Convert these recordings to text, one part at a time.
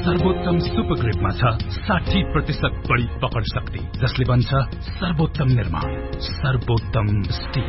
सर्वोत्तम सुपर ग्रिपमा छ 60% बढी पकड शक्ति, जसले बन्छ सर्वोत्तम निर्माण, सर्वोत्तम स्टिल।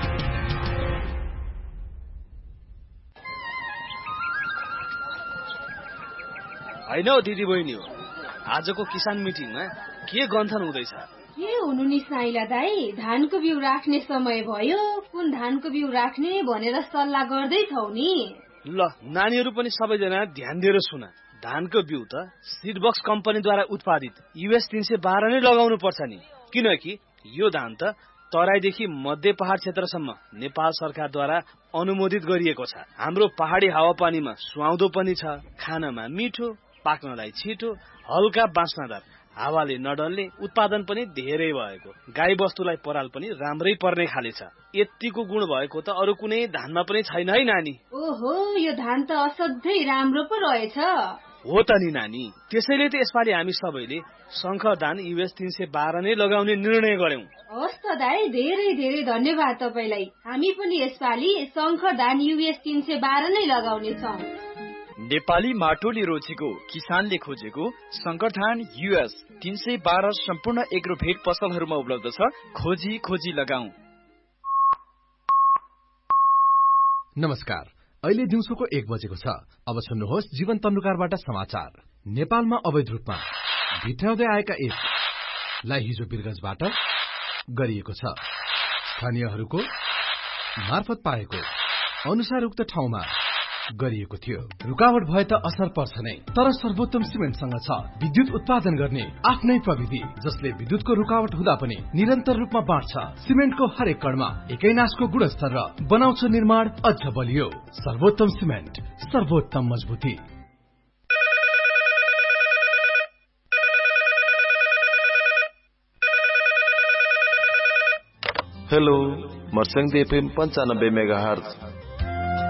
हैन हो दिदी बहिनी हो, आजको किसान मिटिङमा के गन्थन हुँदैछ? के हुनु नि साइला दाई, धानको बिउ राख्ने समय भयो, कुन धानको बिउ राख्ने भनेर सल्लाह गर्दैछौ नि। ल नानीहरू पनि सबैजना ध्यान दिएर सुन। धानको बिउ त सीडबक्स कम्पनीद्वारा उत्पादित US 312 नै लगाउनु पर्छ नि, किनकि यो धान त तराईदेखि मध्य पहाड क्षेत्रसम्म नेपाल सरकारद्वारा अनुमोदित गरिएको छ। हाम्रो पहाडी हावापानीमा सुहाउँदो पनि छ, खानामा मिठो, पाक्नलाई छिटो, हल्का बास्नादार, हावाले नडल्ने, उत्पादन पनि धेरै भएको, गाई बस्तुलाई पराल पनि राम्रै पर्ने खाले छ। यतिको गुण भएको त अरु कुनै धानमा पनि छैन है नानी। ओहो, यो धान त असाध्यै राम्रो पो रहेछ। हो त नि नानी, त्यसैले त यसपालि हामी सबैले शंकर धान US 312 नै लगाउने निर्णय गर्यौं। हस् त दाइ, धेरै धेरै धन्यवाद तपाईलाई। हामी पनि यसपालि शंकर धान US 312 नै लगाउने छौं। नेपाली माटोले रोजेको, किसानले खोजेको शंकर धान US 312 सम्पूर्ण एग्रोभेट पसलहरूमा उपलब्ध छ। खोजी खोजी लगाऊ। नमस्कार, अहिले दिउँसोको 1 बजेको छ। अब सुन्नुहोस् जीवन तन्नुकारबाट समाचार। नेपालमा अवैध रूपमा भित्राउँदै आएका एपलाई हिजो बिरगंजबाट गरिएको छ। स्थानीयहरूको मार्फत पाएको अनुसार उक्त ठाउँमा गरिएको थियो। रुकावट भए त असर पर्छ नै, तर सर्वोत्तम सिमेन्टसँग छ विद्युत उत्पादन गर्ने आफ्नै प्रविधि, जसले विद्युतको रुकावट हुँदा पनि निरन्तर रूपमा बाँड्छ। सिमेन्टको हरेक कणमा एकै नासको गुणस्तर र बनाउँछ निर्माण अझ बलियो। सर्वोत्तम सिमेन्ट, सर्वोत्तम मजबुती। Hello, मर्स्याङ FM 95 megahertz